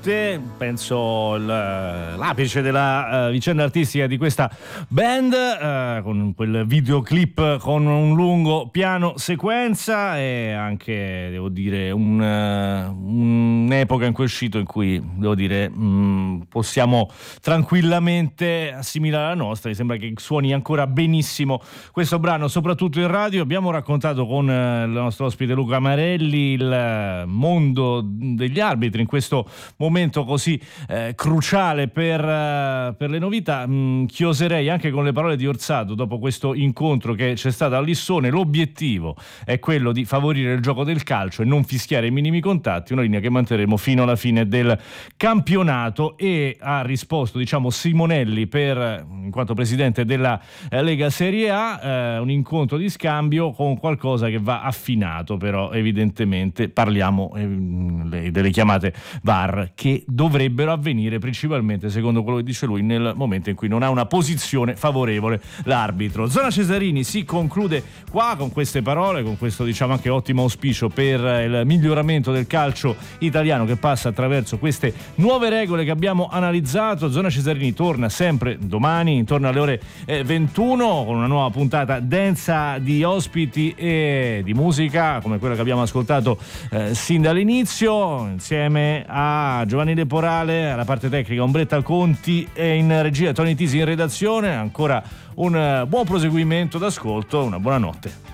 penso l'apice della vicenda artistica di questa band, con quel videoclip con un lungo piano sequenza e anche, devo dire, un'epoca in cui è uscito, in cui, devo dire, possiamo tranquillamente assimilare la nostra. Mi sembra che suoni ancora benissimo questo brano, soprattutto in radio. Abbiamo raccontato con il nostro ospite Luca Marelli il mondo degli arbitri in questo momento così cruciale per le novità. Chioserei anche con le parole di Orsato dopo questo incontro che c'è stato a Lissone. L'obiettivo è quello di favorire il gioco del calcio e non fischiare i minimi contatti, una linea che manterremo fino alla fine del campionato. E ha risposto, diciamo, Simonelli in quanto presidente della Lega Serie A, un incontro di scambio con qualcosa che va affinato, però evidentemente parliamo delle chiamate VAR che dovrebbero avvenire principalmente, secondo quello che dice lui, nel momento in cui non ha una posizione favorevole l'arbitro. Zona Cesarini si conclude qua con queste parole, con questo, diciamo, anche ottimo auspicio per il miglioramento del calcio italiano che passa attraverso queste nuove regole che abbiamo analizzato. Zona Cesarini torna sempre domani intorno alle ore 21 con una nuova puntata densa di ospiti e di musica come quella che abbiamo ascoltato sin dall'inizio, insieme a Giovanni Leporale alla parte tecnica, Ombretta Conti e in regia Tony Tisi in redazione. Ancora un buon proseguimento d'ascolto, una buona notte.